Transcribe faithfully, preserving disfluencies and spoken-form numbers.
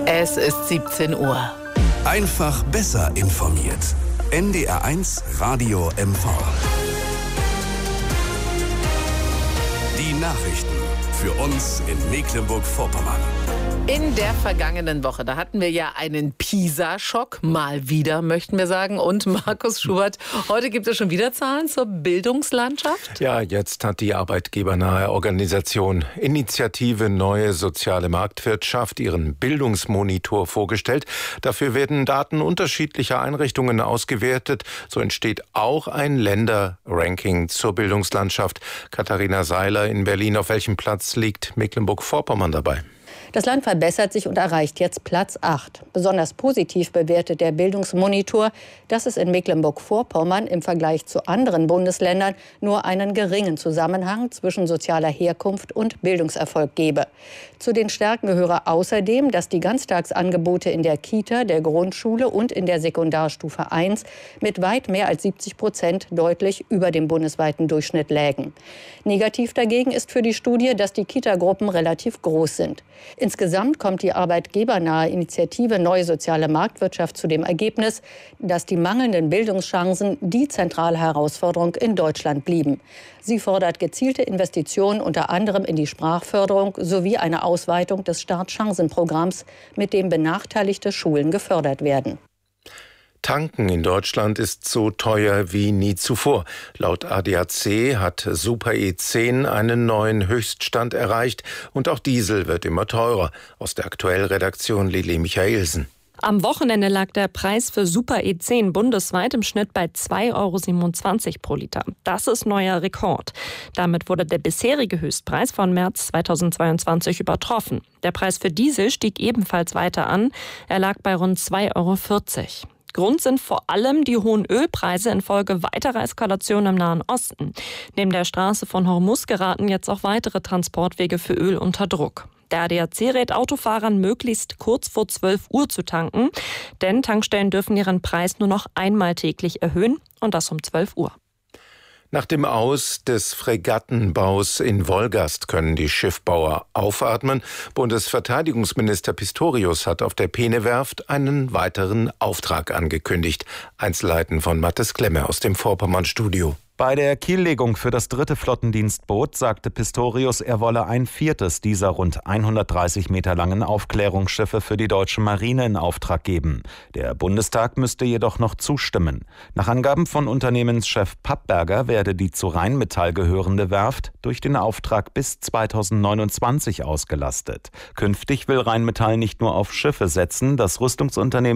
Es ist siebzehn Uhr. Einfach besser informiert. N D R eins Radio M V. Die Nachrichten für uns in Mecklenburg-Vorpommern. In der vergangenen Woche, da hatten wir ja einen PISA-Schock, mal wieder, möchten wir sagen. Und Markus Schubert, heute gibt es schon wieder Zahlen zur Bildungslandschaft? Ja, jetzt hat die arbeitgebernahe Organisation Initiative Neue Soziale Marktwirtschaft ihren Bildungsmonitor vorgestellt. Dafür werden Daten unterschiedlicher Einrichtungen ausgewertet. So entsteht auch ein Länderranking zur Bildungslandschaft. Katharina Seiler in Berlin. Auf welchem Platz liegt Mecklenburg-Vorpommern dabei? Das Land verbessert sich und erreicht jetzt Platz acht. Besonders positiv bewertet der Bildungsmonitor, dass es in Mecklenburg-Vorpommern im Vergleich zu anderen Bundesländern nur einen geringen Zusammenhang zwischen sozialer Herkunft und Bildungserfolg gebe. Zu den Stärken gehöre außerdem, dass die Ganztagsangebote in der Kita, der Grundschule und in der Sekundarstufe eins mit weit mehr als siebzig Prozent deutlich über dem bundesweiten Durchschnitt lägen. Negativ dagegen ist für die Studie, dass die Kitagruppen relativ groß sind. Insgesamt kommt die arbeitgebernahe Initiative Neue Soziale Marktwirtschaft zu dem Ergebnis, dass die mangelnden Bildungschancen die zentrale Herausforderung in Deutschland blieben. Sie fordert gezielte Investitionen unter anderem in die Sprachförderung sowie eine Ausweitung des Startchancenprogramms, mit dem benachteiligte Schulen gefördert werden. Tanken in Deutschland ist so teuer wie nie zuvor. Laut A D A C hat Super E zehn einen neuen Höchststand erreicht und auch Diesel wird immer teurer. Aus der Aktuell-Redaktion Lili Michaelsen. Am Wochenende lag der Preis für Super E zehn bundesweit im Schnitt bei zwei Euro siebenundzwanzig pro Liter. Das ist neuer Rekord. Damit wurde der bisherige Höchstpreis von März zweitausendzweiundzwanzig übertroffen. Der Preis für Diesel stieg ebenfalls weiter an. Er lag bei rund zwei Euro vierzig. Grund sind vor allem die hohen Ölpreise infolge weiterer Eskalationen im Nahen Osten. Neben der Straße von Hormuz geraten jetzt auch weitere Transportwege für Öl unter Druck. Der A D A C rät Autofahrern, möglichst kurz vor zwölf Uhr zu tanken, denn Tankstellen dürfen ihren Preis nur noch einmal täglich erhöhen und das um zwölf Uhr. Nach dem Aus des Fregattenbaus in Wolgast können die Schiffbauer aufatmen. Bundesverteidigungsminister Pistorius hat auf der Peene-Werft einen weiteren Auftrag angekündigt. Einzelheiten von Mathis Klemme aus dem Vorpommern-Studio. Bei der Kiellegung für das dritte Flottendienstboot sagte Pistorius, er wolle ein viertes dieser rund hundertdreißig Meter langen Aufklärungsschiffe für die deutsche Marine in Auftrag geben. Der Bundestag müsste jedoch noch zustimmen. Nach Angaben von Unternehmenschef Pappberger werde die zu Rheinmetall gehörende Werft durch den Auftrag bis zweitausendneunundzwanzig ausgelastet. Künftig will Rheinmetall nicht nur auf Schiffe setzen, das Rüstungsunternehmen